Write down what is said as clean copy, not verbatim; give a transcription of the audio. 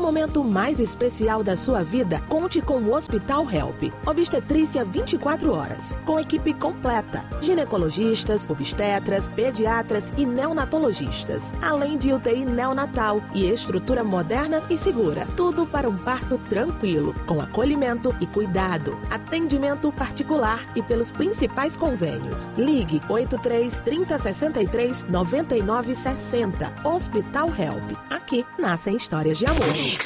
momento mais especial da sua vida, conte com o Hospital Help. Obstetrícia 24 horas, com equipe completa. Ginecologistas, obstetras, pediatras e neonatologistas. Além de UTI neonatal e estrutura moderna e segura. Tudo para um parto tranquilo, com acolhimento e cuidado. Atendimento particular e pelos principais convênios. Ligue 83 3063 9960. Hospital Help. Aqui nascem histórias de amor.